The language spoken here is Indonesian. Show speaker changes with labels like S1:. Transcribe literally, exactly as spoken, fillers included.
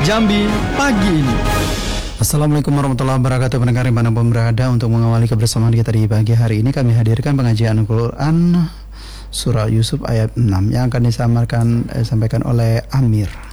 S1: Jambi pagi ini. Assalamualaikum warahmatullahi wabarakatuh. Pendengar dimanapun berada, untuk mengawali kebersamaan kita di pagi hari ini, kami hadirkan pengajian Al-Quran Surah Yusuf ayat enam yang akan disamarkan, eh, sampaikan oleh Amir.